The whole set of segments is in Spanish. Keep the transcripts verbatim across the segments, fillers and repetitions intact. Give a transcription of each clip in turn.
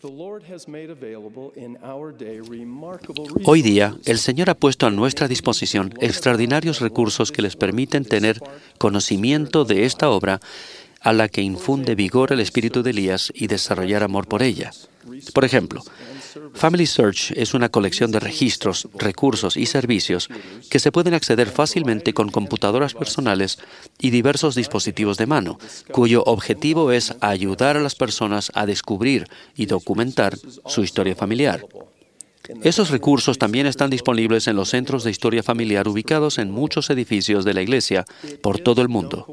Hoy día, el Señor ha puesto a nuestra disposición extraordinarios recursos que les permiten tener conocimiento de esta obra a la que infunde vigor el espíritu de Elías y desarrollar amor por ella. Por ejemplo, Family Search es una colección de registros, recursos y servicios que se pueden acceder fácilmente con computadoras personales y diversos dispositivos de mano, cuyo objetivo es ayudar a las personas a descubrir y documentar su historia familiar. Esos recursos también están disponibles en los centros de historia familiar ubicados en muchos edificios de la Iglesia por todo el mundo.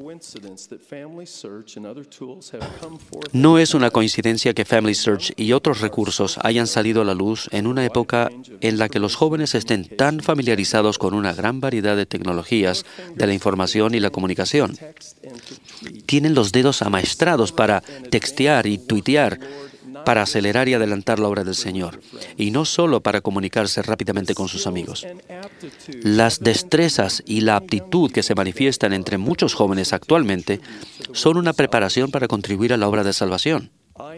No es una coincidencia que Family Search y otros recursos hayan salido a la luz en una época en la que los jóvenes estén tan familiarizados con una gran variedad de tecnologías de la información y la comunicación. Tienen los dedos amaestrados para textear y tuitear, para acelerar y adelantar la obra del Señor, y no solo para comunicarse rápidamente con sus amigos. Las destrezas y la aptitud que se manifiestan entre muchos jóvenes actualmente son una preparación para contribuir a la obra de salvación.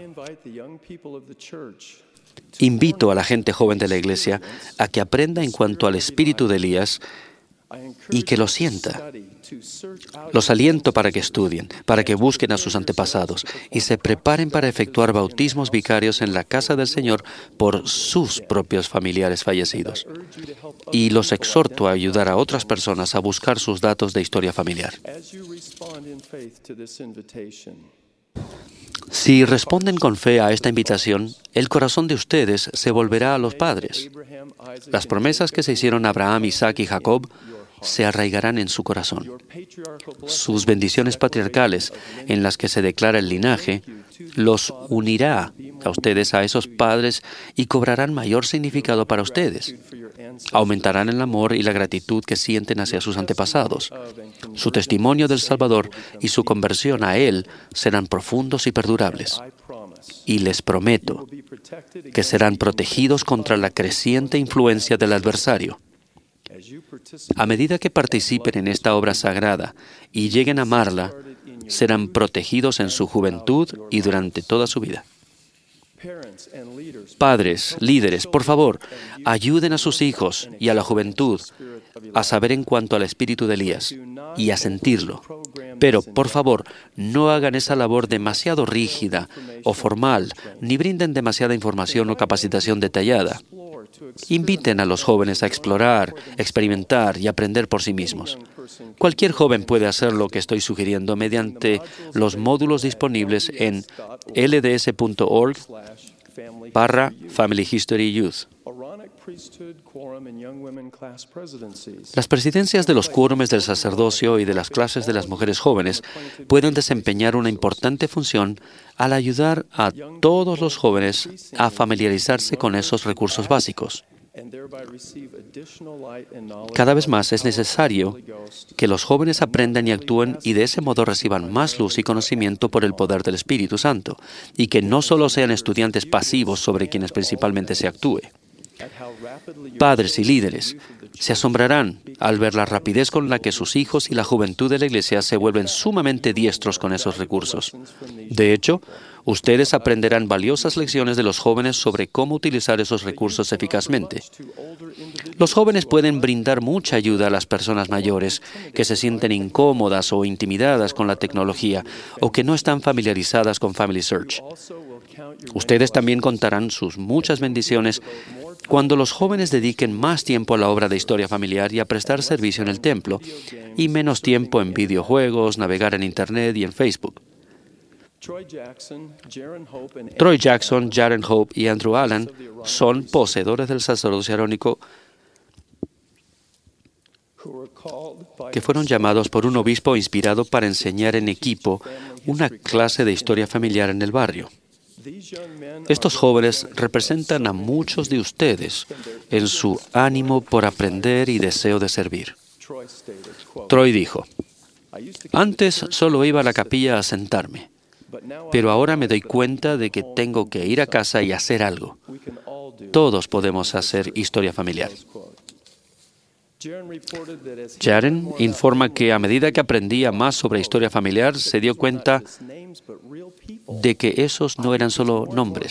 Invito a la gente joven de la Iglesia a que aprenda en cuanto al espíritu de Elías y que lo sienta. Los aliento para que estudien, para que busquen a sus antepasados y se preparen para efectuar bautismos vicarios en la casa del Señor por sus propios familiares fallecidos. Y los exhorto a ayudar a otras personas a buscar sus datos de historia familiar. Si responden con fe a esta invitación, el corazón de ustedes se volverá a los padres. Las promesas que se hicieron a Abraham, Isaac y Jacob se arraigarán en su corazón. Sus bendiciones patriarcales, en las que se declara el linaje, los unirá a ustedes a esos padres y cobrarán mayor significado para ustedes. Aumentarán el amor y la gratitud que sienten hacia sus antepasados. Su testimonio del Salvador y su conversión a Él serán profundos y perdurables. Y les prometo que serán protegidos contra la creciente influencia del adversario. A medida que participen en esta obra sagrada y lleguen a amarla, serán protegidos en su juventud y durante toda su vida. Padres, líderes, por favor, ayuden a sus hijos y a la juventud a saber en cuanto al espíritu de Elías y a sentirlo. Pero, por favor, no hagan esa labor demasiado rígida o formal, ni brinden demasiada información o capacitación detallada. Inviten a los jóvenes a explorar, experimentar y aprender por sí mismos. Cualquier joven puede hacer lo que estoy sugiriendo mediante los módulos disponibles en l d s punto org barra Family History Youth. Las presidencias de los quórumes del sacerdocio y de las clases de las mujeres jóvenes pueden desempeñar una importante función al ayudar a todos los jóvenes a familiarizarse con esos recursos básicos. Cada vez más es necesario que los jóvenes aprendan y actúen y de ese modo reciban más luz y conocimiento por el poder del Espíritu Santo, y que no solo sean estudiantes pasivos sobre quienes principalmente se actúe. Padres y líderes se asombrarán al ver la rapidez con la que sus hijos y la juventud de la Iglesia se vuelven sumamente diestros con esos recursos. De hecho, ustedes aprenderán valiosas lecciones de los jóvenes sobre cómo utilizar esos recursos eficazmente. Los jóvenes pueden brindar mucha ayuda a las personas mayores que se sienten incómodas o intimidadas con la tecnología o que no están familiarizadas con Family Search. Ustedes también contarán sus muchas bendiciones cuando los jóvenes dediquen más tiempo a la obra de historia familiar y a prestar servicio en el templo, y menos tiempo en videojuegos, navegar en Internet y en Facebook. Troy Jackson, Jaren Hope y Andrew Allen son poseedores del sacerdocio arónico que fueron llamados por un obispo inspirado para enseñar en equipo una clase de historia familiar en el barrio. Estos jóvenes representan a muchos de ustedes en su ánimo por aprender y deseo de servir. Troy dijo, «Antes solo iba a la capilla a sentarme, pero ahora me doy cuenta de que tengo que ir a casa y hacer algo. Todos podemos hacer historia familiar». Jaren informa que a medida que aprendía más sobre historia familiar, se dio cuenta de que esos no eran solo nombres.